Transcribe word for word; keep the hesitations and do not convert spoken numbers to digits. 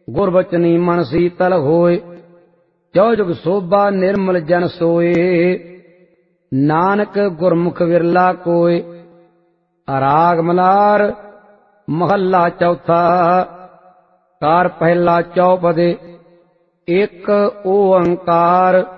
गुरबचनी मन शीतल होए, चौ जुग शोभा निर्मल जन सोए। नानक गुरमुख विरला कोय। राग मलार महला चौथा। कार पहला चौपदे, एक ओंकार।